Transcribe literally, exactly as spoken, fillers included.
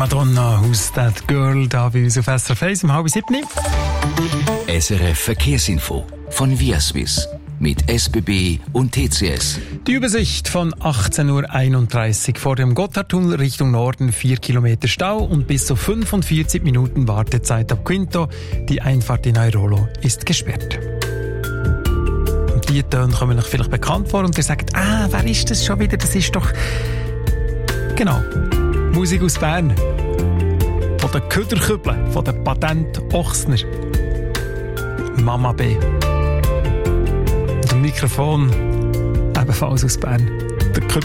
Madonna, Who's That Girl, da bei uns auf S R F eins um halb sieben. S R F Verkehrsinfo von Viaswiss mit S B B und T C S. Die Übersicht von achtzehn Uhr einunddreißig vor dem Gotthardtunnel Richtung Norden, vier Kilometer Stau und bis zu fünfundvierzig Minuten Wartezeit ab Quinto. Die Einfahrt in Airolo ist gesperrt. Und die Töne kommen euch vielleicht bekannt vor und ihr sagt, ah, wer ist das schon wieder? Das ist doch... Genau, Musik aus Bern. Von den Köderkübeln, von den Patent Ochsner. Mama B. Und am Mikrofon ebenfalls aus Bern. Der